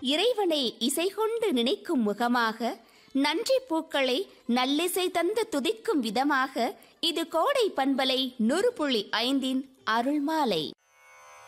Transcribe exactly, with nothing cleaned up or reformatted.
இறைவனை இசை கொண்டு நினைக்கும் முகமாக, நன்றி பூக்களை நல்லிசை தந்து துதிக்கும் விதமாக இது கோடை பண்பலை நூறு புள்ளி ஐந்தின் அருள்மாலை.